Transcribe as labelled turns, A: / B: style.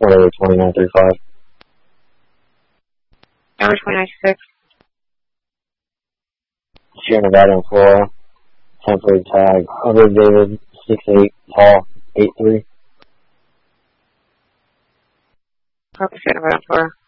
A: Whatever, 2935.
B: Number 2926.
A: Sierra Nevada and Flora. Temporary tag. Other David 68, Paul 83.
B: Purple Sierra Nevada and Flora.